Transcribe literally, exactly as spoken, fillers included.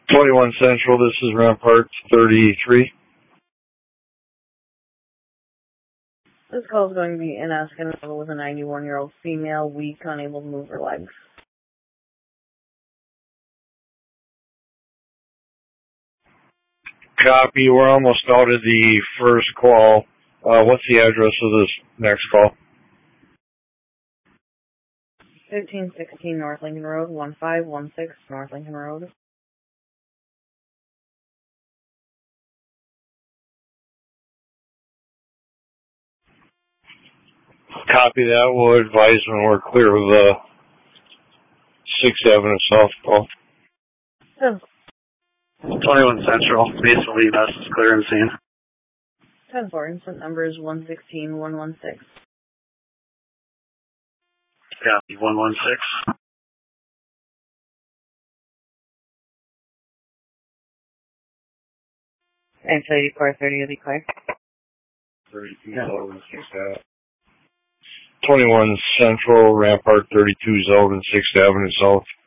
twenty-one Central, this is Rampart thirty-three. This call is going to be in Escondido with a ninety-one-year-old female, weak, unable to move her legs. Copy, we're almost out of the first call. Uh, what's the address of this next call? fifteen sixteen North Lincoln Road, one five one six North Lincoln Road. Copy that. We'll advise when we're clear of the sixth Avenue South call. ten twenty-one Central, Mesa Levis is clear and seen. ten four, incident number is one sixteen one one six. Copy, one one six. And thirty-four thirty will be clear. thirty-two twenty-one Central, Rampart thirty-two Zeldin, sixth Avenue South.